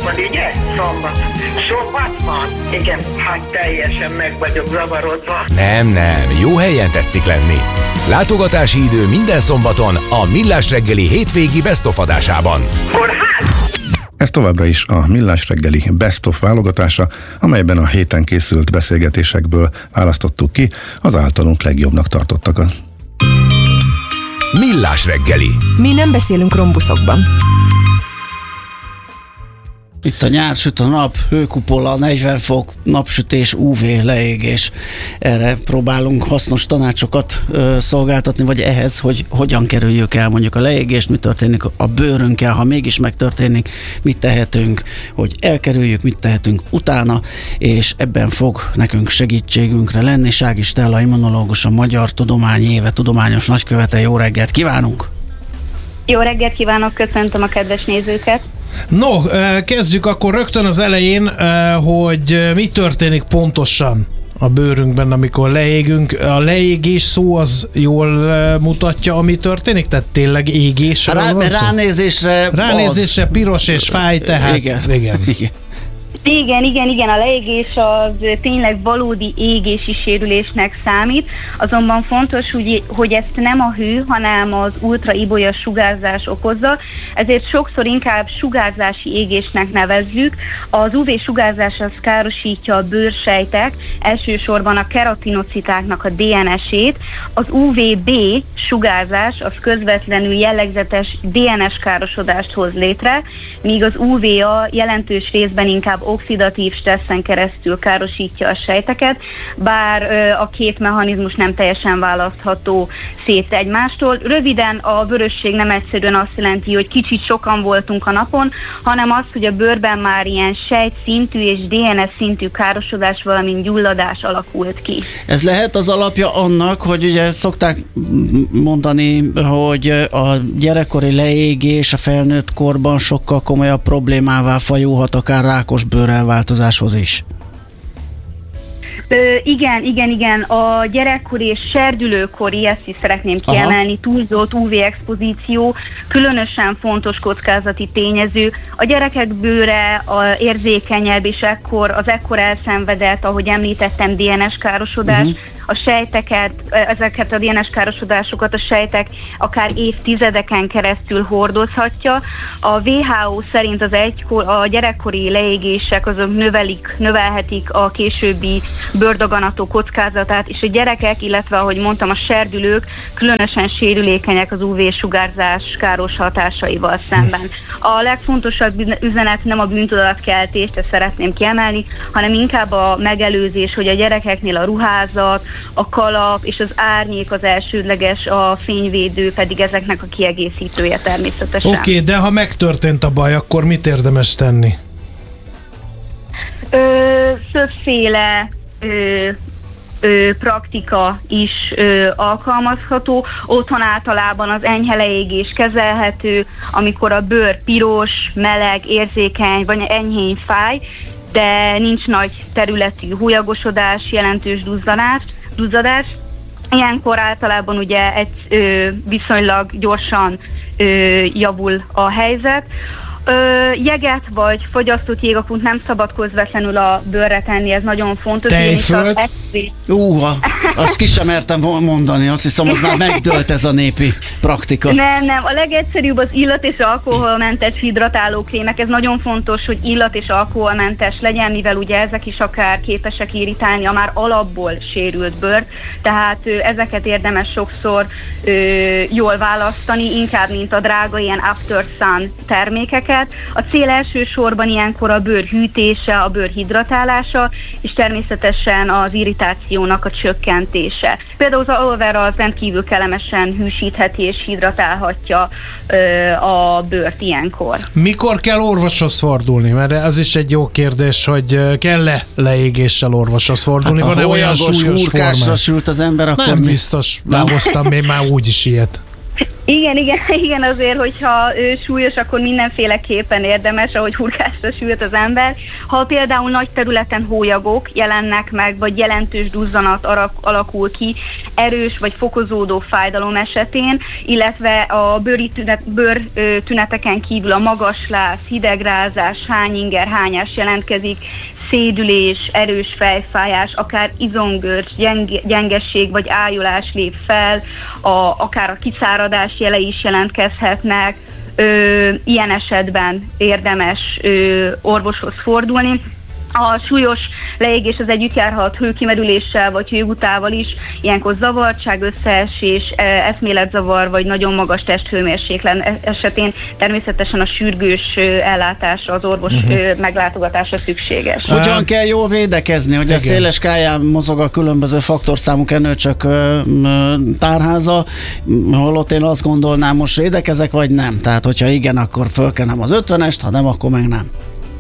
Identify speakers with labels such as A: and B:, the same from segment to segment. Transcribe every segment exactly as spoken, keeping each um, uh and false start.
A: van, ugye? Szombat. Szombat van? Igen, hát teljesen meg vagyok zavarodva.
B: Nem, nem, jó helyen tetszik lenni. Látogatási idő minden szombaton a Millás reggeli hétvégi Best of adásában.
A: Kórház!
C: Ez továbbra is a Millás reggeli Best of válogatása, amelyben a héten készült beszélgetésekből választottuk ki az általunk legjobbnak tartottakat.
B: Millás reggeli.
D: Mi nem beszélünk rombuszokban.
E: Itt a nyár, süt a nap, hőkupola, negyven fok, napsütés, ú vé leégés. Erre próbálunk hasznos tanácsokat ö, szolgáltatni, vagy ehhez, hogy hogyan kerüljük el mondjuk a leégést, mi történik a bőrünkkel, ha mégis megtörténik, mit tehetünk, hogy elkerüljük, mit tehetünk utána, és ebben fog nekünk segítségünkre lenni Sági Stella, immunológus, a Magyar Tudományi Éve tudományos nagykövete. Jó reggelt kívánunk!
F: Jó reggelt kívánok, köszöntöm a kedves nézőket!
G: No, kezdjük akkor rögtön az elején, hogy mi történik pontosan a bőrünkben, amikor leégünk. A leégés szó az jól mutatja, ami történik? Tehát tényleg égésről
E: Rá,
G: van szó?
E: Ránézésre
G: Ránézésre az... piros és fáj, tehát
E: igen.
G: igen.
E: igen.
F: Igen, igen, igen, a leégés az tényleg valódi égési sérülésnek számít, azonban fontos, hogy, hogy ezt nem a hő, hanem az ultraibolya sugárzás okozza, ezért sokszor inkább sugárzási égésnek nevezzük. Az ú vé sugárzás az károsítja a bőrsejtek, elsősorban a keratinocitáknak a dé en es-ét, az ú vé bé sugárzás az közvetlenül jellegzetes dé en es károsodást hoz létre, míg az ú vé á jelentős részben inkább oxidatív stresszen keresztül károsítja a sejteket, bár a két mechanizmus nem teljesen választható szét egymástól. Röviden a vörösség nem egyszerűen azt jelenti, hogy kicsit sokan voltunk a napon, hanem az, hogy a bőrben már ilyen sejtszintű és dé en es szintű károsodás, valamint gyulladás alakult ki.
E: Ez lehet az alapja annak, hogy ugye szokták mondani, hogy a gyerekkori leégés a felnőtt korban sokkal komolyabb problémává fajulhat, akár rákos bőrelváltozáshoz is.
F: Ö, igen, igen, igen. A gyerekkori és serdülőkori, ezt is szeretném kiemelni, aha, túlzott ú vé expozíció különösen fontos kockázati tényező. A gyerekek bőre a érzékenyebb, és ekkor az ekkor elszenvedett, ahogy említettem, dé en es károsodás, uh-huh. a sejteket, ezeket a dé en es károsodásokat a sejtek akár évtizedeken keresztül hordozhatja. A vé há ó szerint az egykor, a gyerekkori leégések azok növelik, növelhetik a későbbi bőrdaganató kockázatát, és a gyerekek, illetve ahogy mondtam, a serdülők különösen sérülékenyek az ú vé sugárzás káros hatásaival szemben. A legfontosabb üzenet nem a bűntudatkeltés, ezt szeretném kiemelni, hanem inkább a megelőzés, hogy a gyerekeknél a ruházat, a kalap és az árnyék az elsődleges, a fényvédő pedig ezeknek a kiegészítője természetesen.
G: Oké, okay, de ha megtörtént a baj, akkor mit érdemes tenni?
F: Ö, többféle ö, ö, praktika is ö, alkalmazható. Otthon általában az enyhe leégés kezelhető, amikor a bőr piros, meleg, érzékeny vagy enyhén fáj, de nincs nagy területű húlyagosodás, jelentős duzzadás. duzzadás. Ilyenkor általában ugye egy ö, viszonylag gyorsan ö, javul a helyzet. Ö, jeget vagy fogyasztott jégapont nem szabad közvetlenül a bőrre tenni, ez nagyon fontos.
G: Tejföld?
E: Úha, azt ki sem mertem mondani, azt hiszem, az már megdőlt ez a népi praktika.
F: Nem, nem, a legegyszerűbb az illat- és alkoholmentes hidratáló krémek, ez nagyon fontos, hogy illat- és alkoholmentes legyen, mivel ugye ezek is akár képesek irritálni a már alapból sérült bőrt, tehát ö, ezeket érdemes sokszor ö, jól választani, inkább mint a drága ilyen after sun termékeket. A cél elsősorban ilyenkor a bőr hűtése, a bőr hidratálása, és természetesen az irritációnak a csökkentése. Például az aloe vera az rendkívül kellemesen hűsítheti és hidratálhatja ö, a bőrt ilyenkor.
G: Mikor kell orvoshoz fordulni? Mert az is egy jó kérdés, hogy kell-e leégéssel orvoshoz fordulni?
E: Hát
G: van-e olyan súlyos
E: hurkásra
G: formán?
E: sült az ember, akkor
G: nem
E: mi?
G: biztos, behoztam még már úgyis ilyet.
F: Igen, igen, igen, azért, hogyha ő súlyos, akkor mindenféleképpen érdemes, ahogy hurkásra sült az ember. Ha például nagy területen hólyagok jelennek meg, vagy jelentős duzzanat alakul ki, erős vagy fokozódó fájdalom esetén, illetve a bőri tünet, bőr tüneteken kívül a magasláz, hidegrázás, hányinger, hányás jelentkezik, szédülés, erős fejfájás, akár izomgörcs, gyenge, gyengesség vagy ájulás lép fel, a, akár a kiszáradás jelei is jelentkezhetnek. Ö, ilyen esetben érdemes ö, orvoshoz fordulni. A súlyos leégés az együtt járhat hőkimerüléssel vagy hőgutával is, ilyenkor zavartság, összeesés, eszméletzavar vagy nagyon magas testhőmérséklet esetén természetesen a sürgős ellátásra, az orvos uh-huh. meglátogatása szükséges.
E: Hogyan kell jól védekezni, hogy igen. a széles skályán mozog a különböző faktorszámú kenőcsök tárháza, holott én azt gondolnám, most védekezek vagy nem? Tehát, hogyha igen, akkor fölkenem az ötvenest, ha nem, akkor meg nem.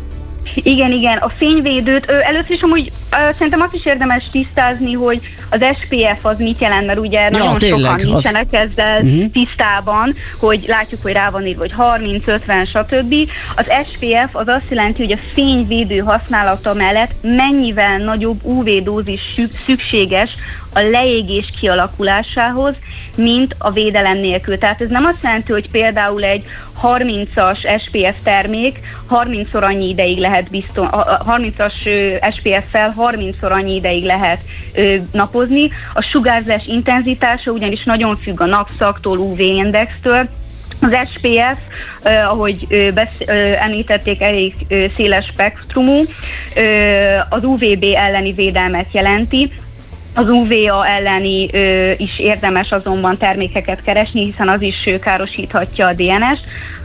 F: Igen, igen, a fényvédőt, ö, először is amúgy ö, szerintem azt is érdemes tisztázni, hogy az es pé ef az mit jelent, mert ugye ja, nagyon tényleg, sokan nincsenek az... ezzel uh-huh. tisztában, hogy látjuk, hogy rá van írva, hogy harminc, ötven, stb. Az es pé ef az azt jelenti, hogy a fényvédő használata mellett mennyivel nagyobb ú vé-dózis szükséges a leégés kialakulásához, mint a védelem nélkül. Tehát ez nem azt jelenti, hogy például egy harmincas es pé ef termék harmincszor annyi ideig lehet bizton, a harmincas es pé ef-fel harmincszor annyi ideig lehet ö, napozni. A sugárzás intenzitása ugyanis nagyon függ a napszaktól, ú vé-indextől. Az es pé ef, eh, ahogy eh, besz- eh, említették, elég eh, széles spektrumú, eh, az ú vé bé elleni védelmet jelenti. Az ú vé á elleni ö, is érdemes azonban termékeket keresni, hiszen az is ö, károsíthatja a dé en es-t.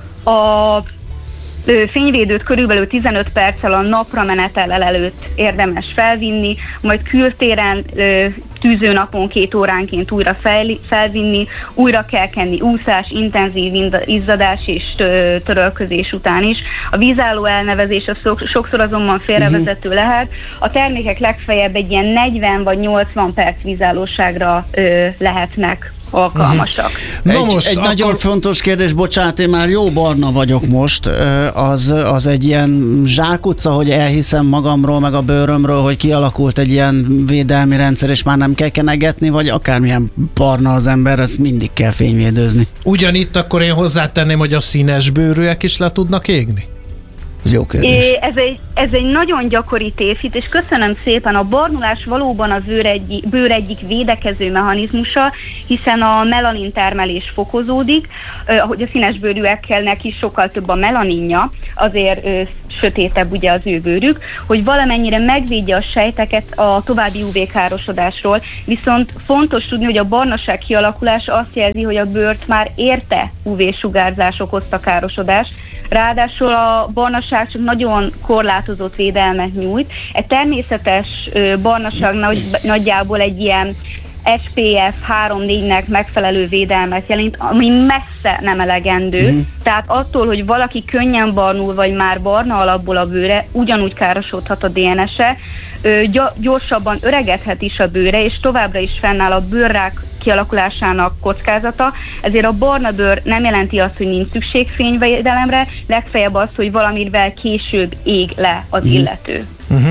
F: A ö, fényvédőt körülbelül tizenöt perccel a napra menetel előtt érdemes felvinni, majd kültéren ö, tűzőnapon két óránként újra fel, felvinni, újra kell kenni úszás, intenzív izzadás és törölközés után is. A vízálló elnevezés az sokszor azonban félrevezető uh-huh. lehet. A termékek legfeljebb egy ilyen negyven vagy nyolcvan perc vízállóságra ö, lehetnek alkalmasak.
E: Uh-huh. Egy, most, egy akkor... nagyon fontos kérdés, bocsánat, én már jó barna vagyok most, az, az egy ilyen zsákutca, hogy elhiszem magamról, meg a bőrömről, hogy kialakult egy ilyen védelmi rendszer, és már nem kell kenegetni, vagy akármilyen barna az ember, ezt mindig kell fényvédőzni.
G: Ugyanitt akkor én hozzátenném, hogy a színes bőrűek is le tudnak égni?
E: Ez jó kérdés.
F: É, ez, egy, ez egy nagyon gyakori tévhit, és köszönöm szépen, a barnulás valóban a bőr, egy, bőr egyik védekező mechanizmusa, hiszen a melanin termelés fokozódik, hogy a színes bőrűeknek is sokkal több a melaninja, azért ö, sötétebb ugye az ő bőrük, hogy valamennyire megvédje a sejteket a további ú vé-károsodásról, viszont fontos tudni, hogy a barnaság kialakulása azt jelzi, hogy a bőrt már érte ú vé-sugárzás okozta károsodás, ráadásul a barnaság csak nagyon korlátozott védelmet nyújt. Egy természetes ö, barnaság nagy, nagyjából egy ilyen es pé ef három-négynek megfelelő védelmet jelent, ami messze nem elegendő. Uh-huh. Tehát attól, hogy valaki könnyen barnul, vagy már barna alapból a bőre, ugyanúgy károsodhat a dé en es-e, gyorsabban öregedhet is a bőre, és továbbra is fennáll a bőrrák kialakulásának kockázata, ezért a barna bőr nem jelenti azt, hogy nincs szükség fényvédelemre, legfeljebb az, hogy valamivel később ég le az uh-huh. illető.
G: Uh-huh.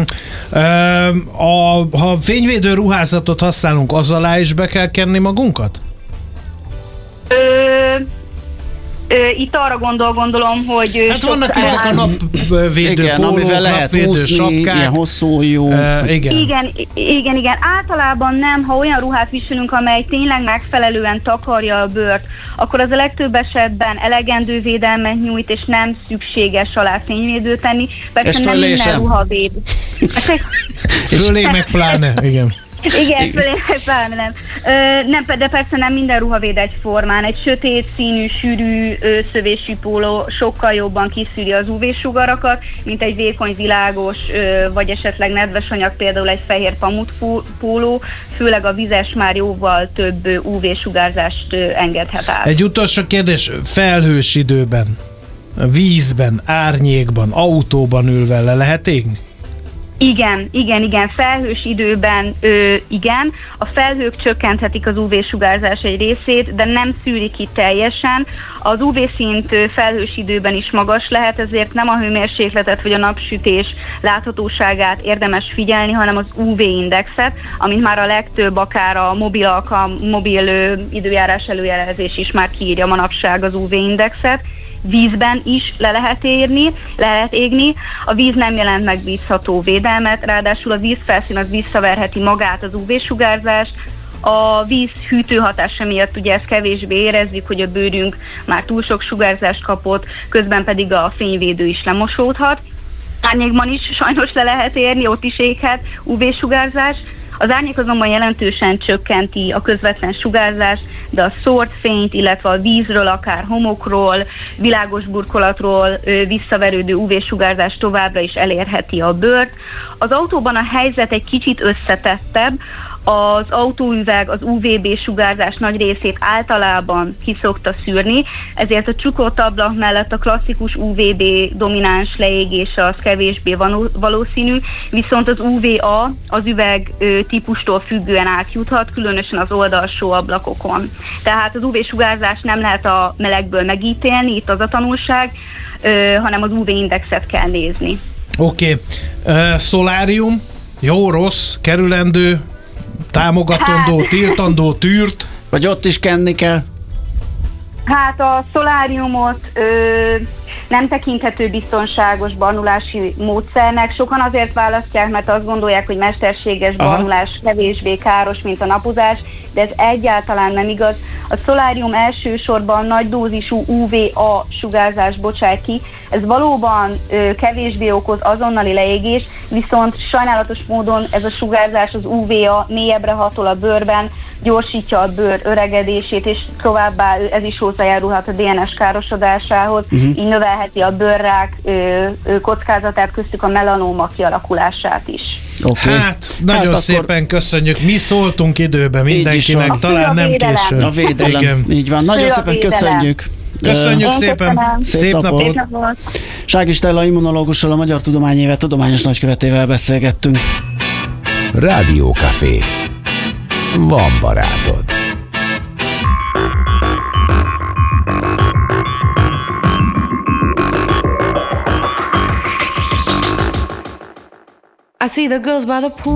G: Uh, a, ha fényvédő ruházatot használunk, az alá is be kell kenni magunkat?
F: Ö, ö, itt arra gondol, gondolom, hogy...
G: Hát vannak ezek a napvédő
E: igen,
G: pólók,
E: amivel lehet úszni, sapkák. Ilyen hosszú jó.
G: Uh, igen.
F: igen. Igen, igen. Általában nem, ha olyan ruhát viselünk, amely tényleg megfelelően takarja a bőrt, akkor az a legtöbb esetben elegendő védelmet nyújt, és nem szükséges alá fényvédőt tenni. Persze nem minden ruha véd.
G: Fölé meg pláne, igen.
F: Igen, fölé meg pláne nem. Ö, nem. De persze nem minden ruha véd egyformán. Egy sötét színű, sűrű szövésű póló sokkal jobban kiszűri az ú vé-sugarakat, mint egy vékony, világos, ö, vagy esetleg nedves anyag, például egy fehér pamut póló, főleg a vizes már jóval több ú vé-sugárzást engedhet át.
G: Egy utolsó kérdés, felhős időben, vízben, árnyékban, autóban ülve le lehet égni?
F: Igen, igen, igen, felhős időben ö, igen. A felhők csökkenthetik az ú vé-sugárzás egy részét, de nem szűrik ki teljesen. Az ú vé-szint felhős időben is magas lehet, ezért nem a hőmérsékletet vagy a napsütés láthatóságát érdemes figyelni, hanem az ú vé-indexet, amit már a legtöbb, akár a mobil alkalm, mobil ö, időjárás előjelezés is már kiírja manapság az ú vé-indexet. Vízben is le lehet érni, le lehet égni. A víz nem jelent megbízható védelmet, ráadásul a vízfelszín az visszaverheti magát az ú vé-sugárzást. A víz hűtő hatása miatt ugye ezt kevésbé érezzük, hogy a bőrünk már túl sok sugárzást kapott, közben pedig a fényvédő is lemosódhat. Árnyékban is sajnos le lehet érni, ott is éghet ú vé-sugárzás. Az árnyék azonban jelentősen csökkenti a közvetlen sugárzást, de a szórt fényt, illetve a vízről, akár homokról, világos burkolatról visszaverődő ú vé-sugárzás továbbra is elérheti a bőrt. Az autóban a helyzet egy kicsit összetettebb, az autóüveg az ú vé bé-sugárzás nagy részét általában ki szokta szűrni, ezért a csukott ablak mellett a klasszikus ú vé bé domináns leégés az kevésbé valószínű, viszont az ú vé á az üveg típustól függően átjuthat, különösen az oldalsó ablakokon. Tehát az ú vé-sugárzást nem lehet a melegből megítélni, itt az a tanulság, hanem az ú vé-indexet kell nézni.
G: Oké, okay. uh, szolárium, jó, rossz, kerülendő, támogatandó, hát. tiltandó, tűrt?
E: Vagy ott is kenni kell?
F: Hát a szoláriumot ö, nem tekinthető biztonságos barnulási módszernek. Sokan azért választják, mert azt gondolják, hogy mesterséges Aha. barnulás kevésbé káros, mint a napozás, de ez egyáltalán nem igaz. A szolárium elsősorban nagy dózisú ú vé á sugárzást bocsájt ki, ez valóban ö, kevésbé okoz azonnali leégést, viszont sajnálatos módon ez a sugárzás az ú vé á mélyebbre hatol a bőrben, gyorsítja a bőr öregedését, és továbbá ez is hozzájárulhat a dé en es károsodásához, uh-huh. így növelheti a bőrrák ö, ö, kockázatát, köztük a melanóma kialakulását is.
G: Okay. Hát, nagyon hát szépen akkor... köszönjük, mi szóltunk időben mindenkinek, talán nem késő.
E: A védelem, igen. Így van, nagyon szépen védelem. köszönjük.
G: Köszönjük Én szépen, köszönöm. Szép, Szép napot. napot. napot.
E: Ságis Stella immunológussal, a Magyar Tudományévet tudományos nagykövetével beszélgettünk.
B: Rádiókafé. Van barátod.
H: I see the girls by the pool.